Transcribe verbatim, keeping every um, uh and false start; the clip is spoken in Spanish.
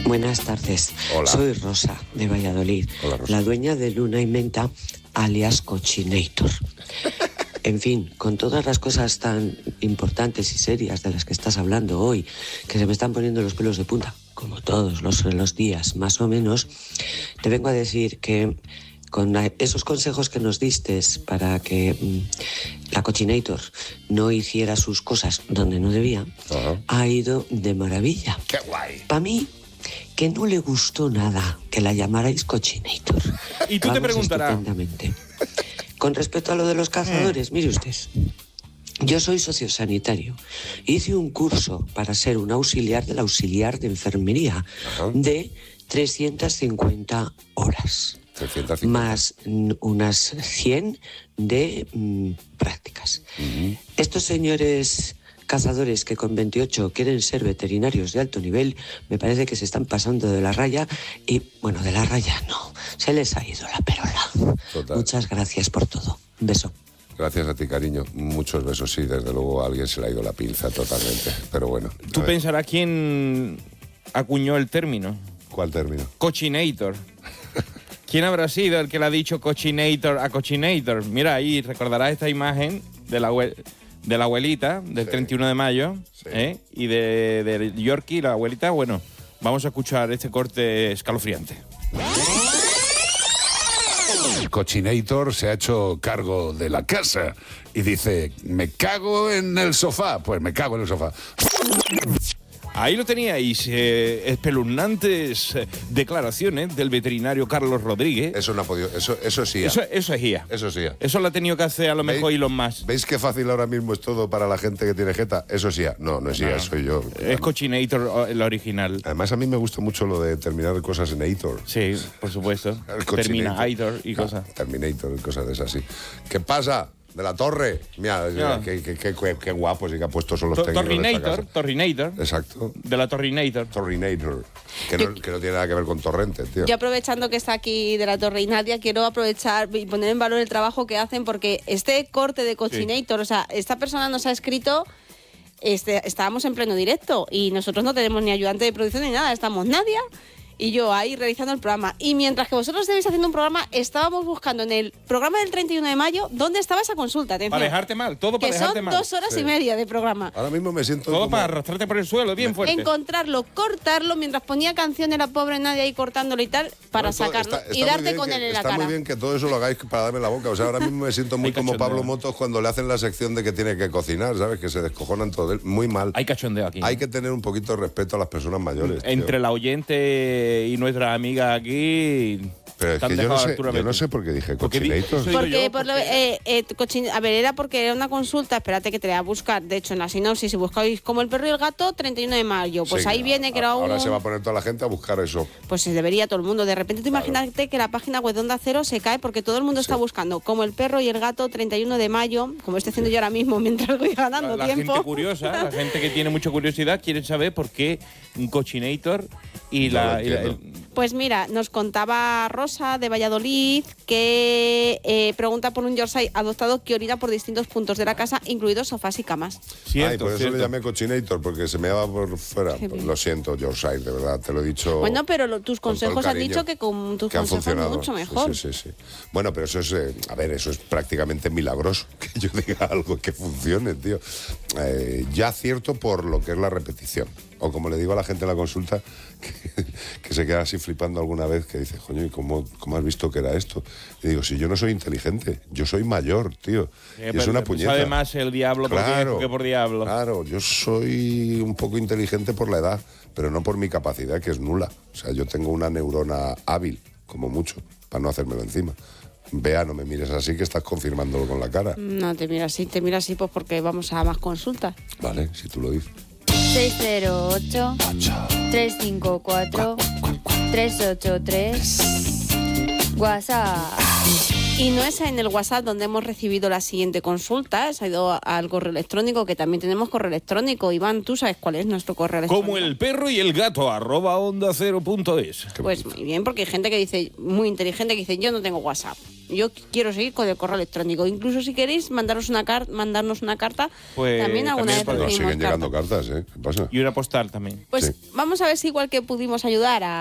Buenas tardes. Hola. Soy Rosa, de Valladolid. Hola, Rosa. La dueña de Luna y Menta, alias Cochinator. En fin, con todas las cosas tan importantes y serias de las que estás hablando hoy, que se me están poniendo los pelos de punta, como todos los, los días, más o menos, te vengo a decir que con esos consejos que nos diste para que mmm, la Cochinator no hiciera sus cosas donde no debía, Ajá. ha ido de maravilla. ¡Qué guay! Para mí, que no le gustó nada que la llamarais Cochinator. Y tú te Vamos preguntarás. estupendamente. Con respecto a lo de los cazadores, mire usted, yo soy sociosanitario. Hice un curso para ser un auxiliar del auxiliar de enfermería Ajá. de trescientas cincuenta horas. trescientas cincuenta. Más mm, unas cien de mm, prácticas. Uh-huh. Estos señores cazadores que con veintiocho quieren ser veterinarios de alto nivel, me parece que se están pasando de la raya y, bueno, de la raya no, se les ha ido la perola. Total. Muchas gracias por todo. Un beso. Gracias a ti, cariño. Muchos besos, sí. Desde luego a alguien se le ha ido la pinza totalmente. Pero bueno. Tú a ver, pensarás quién acuñó el término. ¿cuál término? Cochinator. ¿Quién habrá sido el que le ha dicho Cochinator a Cochinator? Mira, ahí recordarás esta imagen de la, abue- de la abuelita del Sí. treinta y uno de mayo, Sí. ¿eh? Y de, de Yorkie, la abuelita. Bueno, vamos a escuchar este corte escalofriante. Cochinator se ha hecho cargo de la casa y dice, me cago en el sofá. Pues me cago en el sofá. Ahí lo teníais, eh, espeluznantes eh, declaraciones del veterinario Carlos Rodríguez. Eso no ha podido. Eso, eso sí. Eso, eso es I A. Eso sí. Eso lo ha tenido que hacer a lo mejor ¿Veis? Elon Musk. ¿Veis qué fácil ahora mismo es todo para la gente que tiene jeta? Eso sí. No, no es I A, soy yo. Es Cochinator el original. Además, a mí me gusta mucho lo de terminar cosas en Aitor. Sí, por supuesto. El Cochinator. Terminator y Ah, cosas. Terminator y cosas de esas, sí. ¿Qué pasa? De la torre. Mira, Ya. qué, qué, qué, qué, qué guapos y qué puestos son los To- técnicos de esta Torrinator, casa. Torrinator. Exacto. De la Torrinator. Torrinator. Que no, que no tiene nada que ver con torrente, tío. Yo aprovechando que está aquí de la Torre y Nadia, quiero aprovechar y poner en valor el trabajo que hacen porque este corte de Cochinator, o sea, esta persona nos ha escrito, este, estábamos en pleno directo y nosotros no tenemos ni ayudante de producción ni nada, estamos Nadia y yo ahí realizando el programa. Y mientras que vosotros estáis haciendo un programa, estábamos buscando en el programa del treinta y uno de mayo dónde estaba esa consulta. Atención, Para dejarte mal, todo para que dejarte son mal. dos horas Sí. y media de programa. Ahora mismo me siento Todo como- para arrastrarte por el suelo, bien fuerte. Encontrarlo, cortarlo, mientras ponía canciones la pobre Nadia ahí cortándolo y tal, para Bueno, todo- sacarlo está- está y muy darte bien con que- él en la está cara. muy bien que todo eso lo hagáis para darme la boca. O sea, ahora mismo me siento muy Hay como cachondeo. Pablo Motos cuando le hacen la sección de que tiene que cocinar, ¿sabes? Que se descojonan todo. de él. Muy mal. Hay cachondeo aquí. Hay que tener un poquito de respeto a las personas mayores. tío. Entre la oyente y nuestra amiga aquí. Pero es te han que yo no, dejado a sé, altura yo no veinte. sé por qué dije Porque di- Cochinator. eso digo Porque, yo, por lo- porque- eh, eh, cochin- a ver, era porque era una consulta, espérate que te la voy a buscar, de hecho en la sinopsis, si buscáis como el perro y el gato, treinta y uno de mayo, pues Sí, ahí viene que era ahora un... se va a poner toda la gente a buscar eso. Pues se debería todo el mundo, de repente tú imagínate que la página web de Onda Cero se cae porque todo el mundo está Sí. buscando como el perro y el gato, treinta y uno de mayo, como estoy haciendo yo ahora mismo mientras voy ganando La tiempo. gente curiosa, la gente que tiene mucha curiosidad quiere saber por qué un Cochinator y No la... lo y la- entiendo. Pues mira, nos contaba Rosa de Valladolid que eh, pregunta por un Yorkshire adoptado que orina por distintos puntos de la casa, incluidos sofás y camas. Cierto, Ay, por eso cierto. le llamé Cochinator, porque se me daba por fuera. Qué bien. Lo siento, Yorkshire, de verdad, te lo he dicho. Bueno, pero lo- tus con todo el consejos has cariño, dicho que con tus que han consejos funcionado. mucho Sí, mejor. Sí, sí, sí. Bueno, pero eso es, eh, a ver, eso es prácticamente milagroso, que yo diga algo que funcione, tío. Eh, ya acierto por lo que es la repetición. O como le digo a la gente en la consulta, que, que se queda así flipando alguna vez, que dice, coño, ¿y cómo, cómo has visto que era esto? Y digo, si yo no soy inteligente, yo soy mayor, tío. Eh, y es una pero puñeta. Sabe más el diablo por viejo que por diablo. Claro, yo soy un poco inteligente por la edad, pero no por mi capacidad, que es nula. O sea, yo tengo una neurona hábil, como mucho, para no hacérmelo encima. Vea, no me mires así, que estás confirmándolo con la cara. No te mira así, te mira así pues porque vamos a más consultas. Vale, si tú lo dices. seis cero ocho, tres cinco cuatro, tres ocho tres. WhatsApp. Y no es en el WhatsApp donde hemos recibido la siguiente consulta, se ha ido al correo electrónico, que también tenemos correo electrónico. Iván, ¿tú sabes cuál es nuestro correo electrónico? Como el perro y el gato, arroba onda cero punto es. Pues muy bien, porque hay gente que dice, muy inteligente, que dice, yo no tengo WhatsApp. Yo quiero seguir con el correo electrónico. Incluso si queréis mandaros una car mandarnos una carta, Pues, también alguna también vez podemos. Nos recibimos siguen llegando cartas. cartas, ¿eh? ¿Qué pasa? Y una postal también. Pues Sí. vamos a ver si igual que pudimos ayudar a